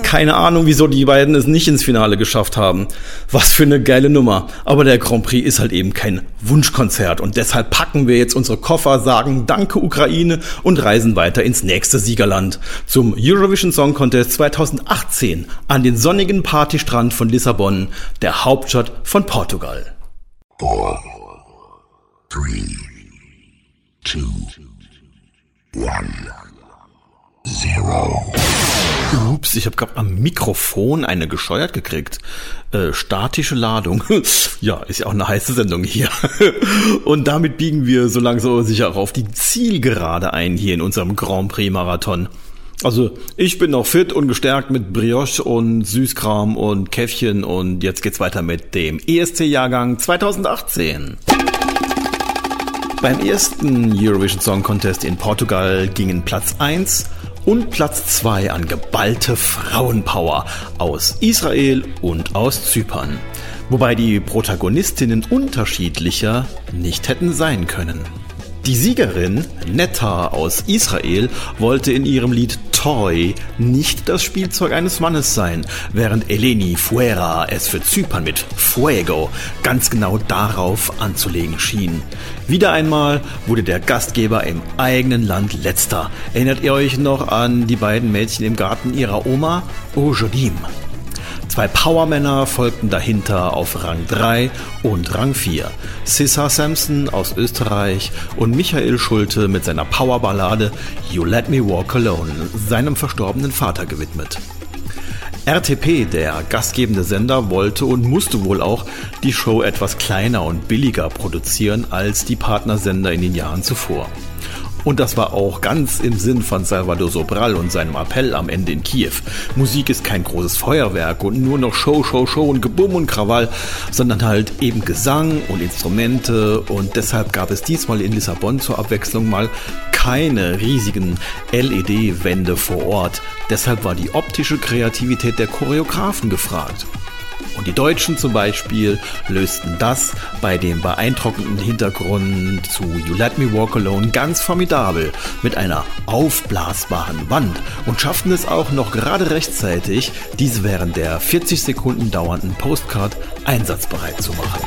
keine Ahnung, wieso die beiden es nicht ins Finale geschafft haben. Was für eine geile Nummer. Aber der Grand Prix ist halt eben kein Wunschkonzert und deshalb packen wir jetzt unsere Koffer, sagen Danke Ukraine und reisen weiter ins nächste Siegerland. Zum Eurovision Song Contest 2018 an den sonnigen Partystrand von Lissabon, der Hauptstadt von Portugal. 4, 3, 2, 1, 0. Ups, ich habe gerade am Mikrofon eine gescheuert gekriegt. Statische Ladung. Ja, ist ja auch eine heiße Sendung hier. Und damit biegen wir so langsam aber sicher auch auf die Zielgerade ein hier in unserem Grand Prix Marathon. Also ich bin noch fit und gestärkt mit Brioche und Süßkram und Käffchen und jetzt geht's weiter mit dem ESC-Jahrgang 2018. Beim ersten Eurovision Song Contest in Portugal gingen Platz 1 und Platz 2 an geballte Frauenpower aus Israel und aus Zypern. Wobei die Protagonistinnen unterschiedlicher nicht hätten sein können. Die Siegerin, Netta aus Israel, wollte in ihrem Lied Toy nicht das Spielzeug eines Mannes sein, während Eleni Fuera es für Zypern mit Fuego ganz genau darauf anzulegen schien. Wieder einmal wurde der Gastgeber im eigenen Land Letzter. Erinnert ihr euch noch an die beiden Mädchen im Garten ihrer Oma? Ojodim. 2 Powermänner folgten dahinter auf Rang 3 und Rang 4. Sissa Samson aus Österreich und Michael Schulte mit seiner Powerballade You Let Me Walk Alone, seinem verstorbenen Vater gewidmet. RTP, der gastgebende Sender, wollte und musste wohl auch die Show etwas kleiner und billiger produzieren als die Partnersender in den Jahren zuvor. Und das war auch ganz im Sinn von Salvador Sobral und seinem Appell am Ende in Kiew. Musik ist kein großes Feuerwerk und nur noch Show und Gebumm und Krawall, sondern halt eben Gesang und Instrumente. Und deshalb gab es diesmal in Lissabon zur Abwechslung mal keine riesigen LED-Wände vor Ort. Deshalb war die optische Kreativität der Choreografen gefragt. Und die Deutschen zum Beispiel lösten das bei dem beeindruckenden Hintergrund zu You Let Me Walk Alone ganz formidabel mit einer aufblasbaren Wand und schafften es auch noch gerade rechtzeitig, diese während der 40 Sekunden dauernden Postcard einsatzbereit zu machen.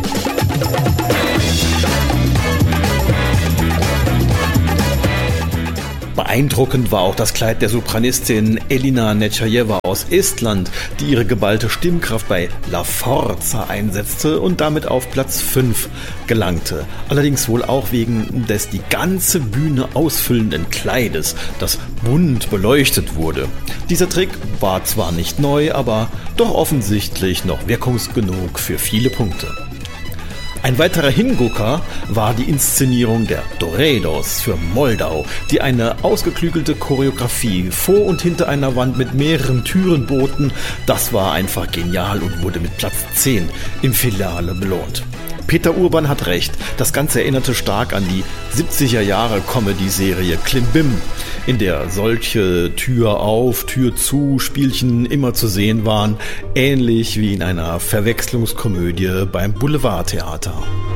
Beeindruckend war auch das Kleid der Sopranistin Elina Nečajeva aus Estland, die ihre geballte Stimmkraft bei La Forza einsetzte und damit auf Platz 5 gelangte. Allerdings wohl auch wegen des die ganze Bühne ausfüllenden Kleides, das bunt beleuchtet wurde. Dieser Trick war zwar nicht neu, aber doch offensichtlich noch wirkungsgenug für viele Punkte. Ein weiterer Hingucker war die Inszenierung der Toreros für Moldau, die eine ausgeklügelte Choreografie vor und hinter einer Wand mit mehreren Türen boten. Das war einfach genial und wurde mit Platz 10 im Finale belohnt. Peter Urban hat recht, das Ganze erinnerte stark an die 70er Jahre Comedy-Serie Klimbim, in der solche Tür auf, Tür zu Spielchen immer zu sehen waren, ähnlich wie in einer Verwechslungskomödie beim Boulevardtheater.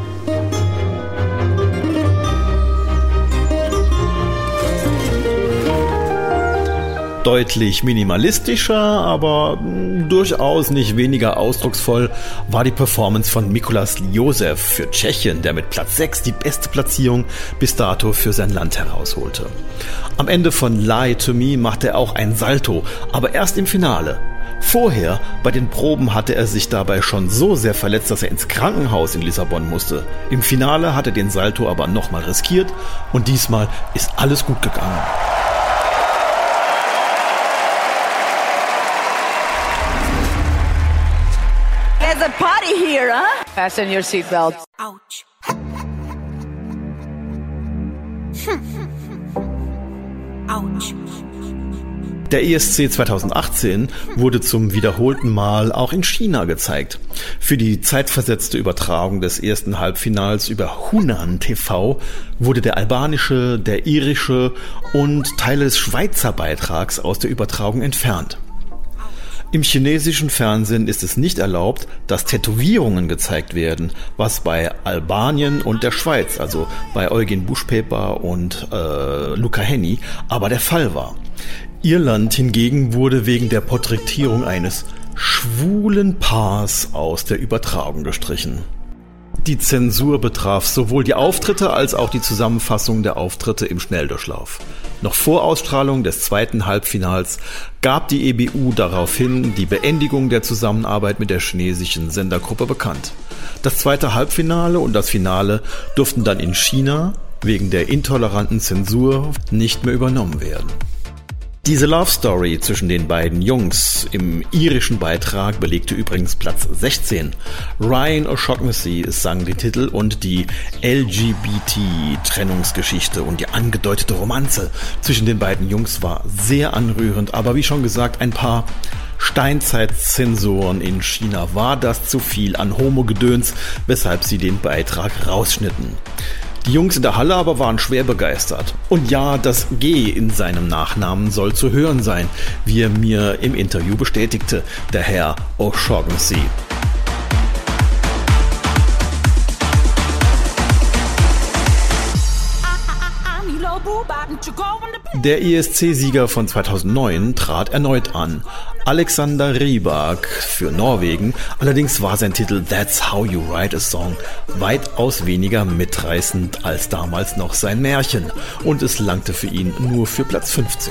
Deutlich minimalistischer, aber durchaus nicht weniger ausdrucksvoll war die Performance von Mikolas Josef für Tschechien, der mit Platz 6 die beste Platzierung bis dato für sein Land herausholte. Am Ende von Lie to Me machte er auch ein Salto, aber erst im Finale. Vorher, bei den Proben, hatte er sich dabei schon so sehr verletzt, dass er ins Krankenhaus in Lissabon musste. Im Finale hat er den Salto aber nochmal riskiert und diesmal ist alles gut gegangen. There's a party here, huh? Fasten your seatbelts. Ouch. Ouch. Der ESC 2018 wurde zum wiederholten Mal auch in China gezeigt. Für die zeitversetzte Übertragung des ersten Halbfinals über Hunan TV wurde der albanische, der irische und Teile des Schweizer Beitrags aus der Übertragung entfernt. Im chinesischen Fernsehen ist es nicht erlaubt, dass Tätowierungen gezeigt werden, was bei Albanien und der Schweiz, also bei Eugen Buschpeper und Luca Henny, aber der Fall war. Irland hingegen wurde wegen der Porträtierung eines schwulen Paars aus der Übertragung gestrichen. Die Zensur betraf sowohl die Auftritte als auch die Zusammenfassung der Auftritte im Schnelldurchlauf. Noch vor Ausstrahlung des zweiten Halbfinals gab die EBU daraufhin die Beendigung der Zusammenarbeit mit der chinesischen Sendergruppe bekannt. Das zweite Halbfinale und das Finale durften dann in China wegen der intoleranten Zensur nicht mehr übernommen werden. Diese Love Story zwischen den beiden Jungs im irischen Beitrag belegte übrigens Platz 16. Ryan O'Shaughnessy sang den Titel und die LGBT-Trennungsgeschichte und die angedeutete Romanze zwischen den beiden Jungs war sehr anrührend, aber wie schon gesagt, ein paar Steinzeit-Zensoren in China war das zu viel an Homo-Gedöns, weshalb sie den Beitrag rausschnitten. Die Jungs in der Halle aber waren schwer begeistert. Und ja, das G in seinem Nachnamen soll zu hören sein, wie er mir im Interview bestätigte, der Herr O'Shaughnessy. Der ESC-Sieger von 2009 trat erneut an. Alexander Rybak für Norwegen, allerdings war sein Titel That's How You Write a Song weitaus weniger mitreißend als damals noch sein Märchen und es langte für ihn nur für Platz 15.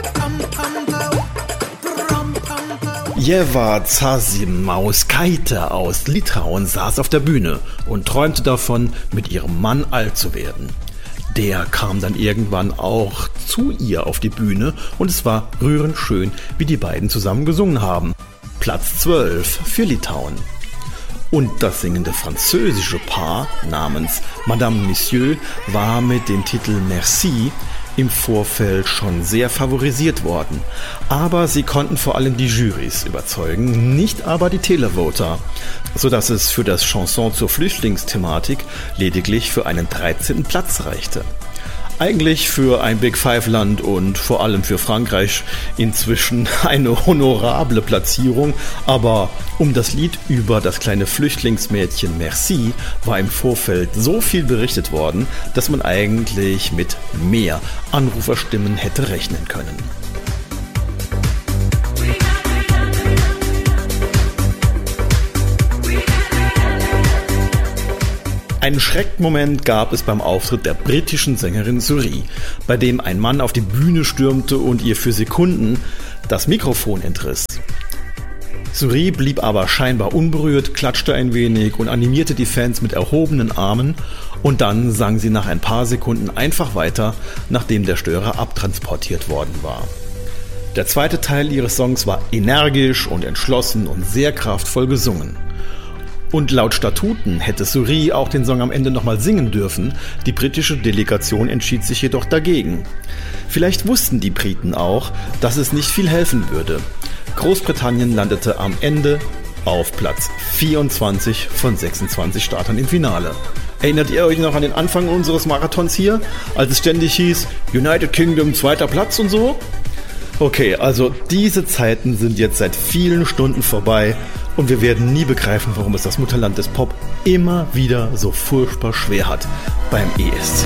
Ieva Zasimauskaite aus Litauen saß auf der Bühne und träumte davon, mit ihrem Mann alt zu werden. Der kam dann irgendwann auch zu ihr auf die Bühne und es war rührend schön, wie die beiden zusammen gesungen haben. Platz 12 für Litauen. Und das singende französische Paar namens Madame Monsieur war mit dem Titel Merci im Vorfeld schon sehr favorisiert worden. Aber sie konnten vor allem die Jurys überzeugen, nicht aber die Televoter, sodass es für das Chanson zur Flüchtlingsthematik lediglich für einen 13. Platz reichte. Eigentlich für ein Big Five-Land und vor allem für Frankreich inzwischen eine honorable Platzierung, aber um das Lied über das kleine Flüchtlingsmädchen Merci war im Vorfeld so viel berichtet worden, dass man eigentlich mit mehr Anruferstimmen hätte rechnen können. Einen Schreckmoment gab es beim Auftritt der britischen Sängerin Suri, bei dem ein Mann auf die Bühne stürmte und ihr für Sekunden das Mikrofon entriss. Suri blieb aber scheinbar unberührt, klatschte ein wenig und animierte die Fans mit erhobenen Armen und dann sang sie nach ein paar Sekunden einfach weiter, nachdem der Störer abtransportiert worden war. Der zweite Teil ihres Songs war energisch und entschlossen und sehr kraftvoll gesungen. Und laut Statuten hätte Suri auch den Song am Ende nochmal singen dürfen, die britische Delegation entschied sich jedoch dagegen. Vielleicht wussten die Briten auch, dass es nicht viel helfen würde. Großbritannien landete am Ende auf Platz 24 von 26 Startern im Finale. Erinnert ihr euch noch an den Anfang unseres Marathons hier, als es ständig hieß, United Kingdom 2. Platz und so? Okay, also diese Zeiten sind jetzt seit vielen Stunden vorbei und wir werden nie begreifen, warum es das Mutterland des Pop immer wieder so furchtbar schwer hat beim ESC.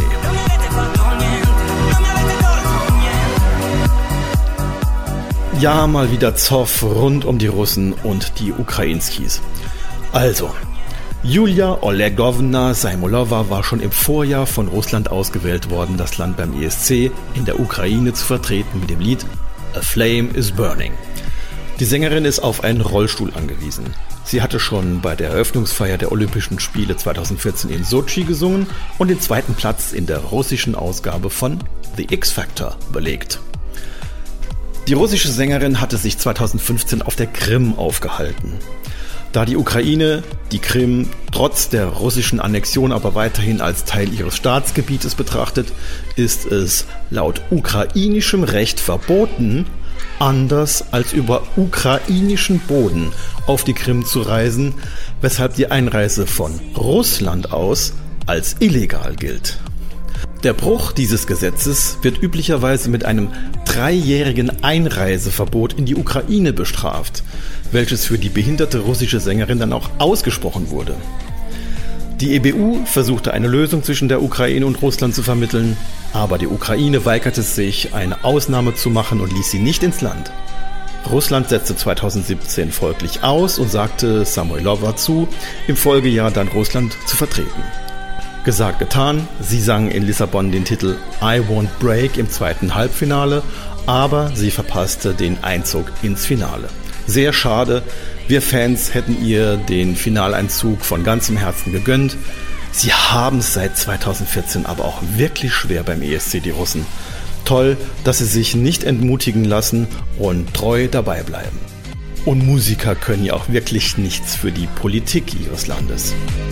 Ja, mal wieder Zoff rund um die Russen und die Ukrainskis. Also, Julia Olegowna Saimolova war schon im Vorjahr von Russland ausgewählt worden, das Land beim ESC in der Ukraine zu vertreten mit dem Lied A Flame is Burning. Die Sängerin ist auf einen Rollstuhl angewiesen. Sie hatte schon bei der Eröffnungsfeier der Olympischen Spiele 2014 in Sochi gesungen und den zweiten Platz in der russischen Ausgabe von The X Factor belegt. Die russische Sängerin hatte sich 2015 auf der Krim aufgehalten. Da die Ukraine die Krim trotz der russischen Annexion aber weiterhin als Teil ihres Staatsgebietes betrachtet, ist es laut ukrainischem Recht verboten, anders als über ukrainischen Boden auf die Krim zu reisen, weshalb die Einreise von Russland aus als illegal gilt. Der Bruch dieses Gesetzes wird üblicherweise mit einem 3-jährigen Einreiseverbot in die Ukraine bestraft, welches für die behinderte russische Sängerin dann auch ausgesprochen wurde. Die EBU versuchte eine Lösung zwischen der Ukraine und Russland zu vermitteln, Aber die Ukraine weigerte sich, eine Ausnahme zu machen und ließ sie nicht ins Land. Russland setzte 2017 folglich aus und sagte Samoylova zu, im Folgejahr dann Russland zu vertreten. Gesagt, getan, sie sang in Lissabon den Titel I Won't Break im zweiten Halbfinale, aber sie verpasste den Einzug ins Finale. Sehr schade, wir Fans hätten ihr den Finaleinzug von ganzem Herzen gegönnt. Sie haben es seit 2014 aber auch wirklich schwer beim ESC, die Russen. Toll, dass sie sich nicht entmutigen lassen und treu dabei bleiben. Und Musiker können ja auch wirklich nichts für die Politik ihres Landes.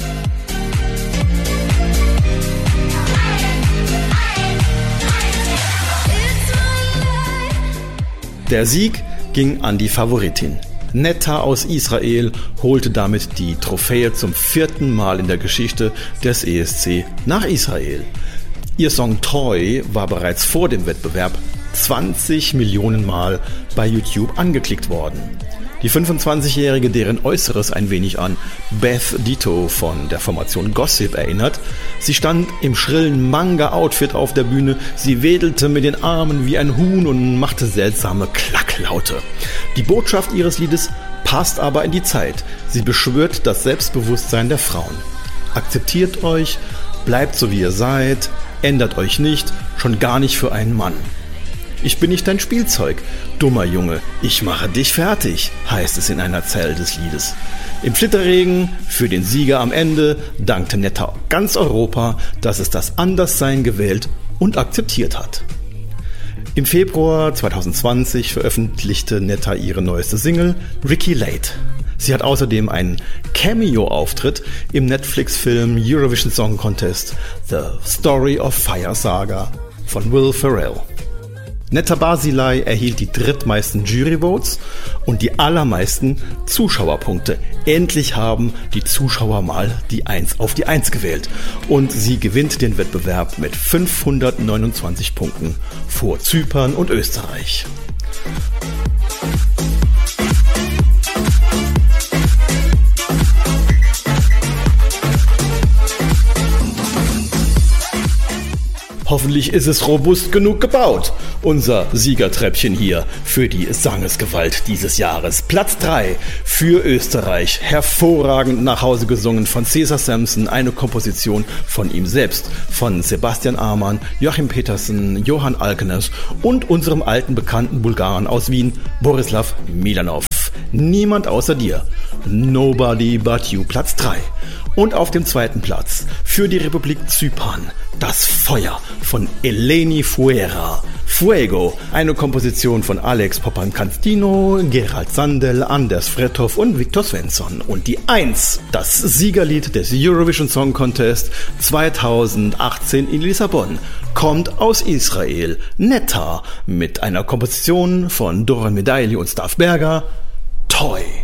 Der Sieg ging an die Favoritin. Netta aus Israel holte damit die Trophäe zum 4. Mal in der Geschichte des ESC nach Israel. Ihr Song Toy war bereits vor dem Wettbewerb 20 Millionen Mal bei YouTube angeklickt worden. Die 25-Jährige, deren Äußeres ein wenig an Beth Ditto von der Formation Gossip erinnert, sie stand im schrillen Manga-Outfit auf der Bühne, sie wedelte mit den Armen wie ein Huhn und machte seltsame Klacklaute. Die Botschaft ihres Liedes passt aber in die Zeit. Sie beschwört das Selbstbewusstsein der Frauen. Akzeptiert euch, bleibt so wie ihr seid, ändert euch nicht, schon gar nicht für einen Mann. Ich bin nicht dein Spielzeug, dummer Junge, ich mache dich fertig, heißt es in einer Zeile des Liedes. Im Flitterregen, für den Sieger am Ende, dankte Netta ganz Europa, dass es das Anderssein gewählt und akzeptiert hat. Im Februar 2020 veröffentlichte Netta ihre neueste Single, Ricky Late. Sie hat außerdem einen Cameo-Auftritt im Netflix-Film Eurovision Song Contest The Story of Fire Saga von Will Ferrell. Netta Barzilay erhielt die drittmeisten Juryvotes und die allermeisten Zuschauerpunkte. Endlich haben die Zuschauer mal die 1 auf die 1 gewählt. Und sie gewinnt den Wettbewerb mit 529 Punkten vor Zypern und Österreich. Hoffentlich ist es robust genug gebaut, unser Siegertreppchen hier für die Sangesgewalt dieses Jahres. Platz 3 für Österreich, hervorragend nach Hause gesungen von Cesar Sampson, eine Komposition von ihm selbst, von Sebastian Amann, Joachim Petersen, Johann Alkenes und unserem alten bekannten Bulgaren aus Wien, Borislav Milanov. Niemand außer dir. Nobody but you, Platz 3. Und auf dem zweiten Platz für die Republik Zypern das Feuer von Eleni Fuera. Fuego, eine Komposition von Alex Popankastino, Gerald Sandel, Anders Frethoff und Viktor Svensson. Und die 1, das Siegerlied des Eurovision Song Contest 2018 in Lissabon, kommt aus Israel. Netta mit einer Komposition von Doron Medaili und Stav Berger, Toy.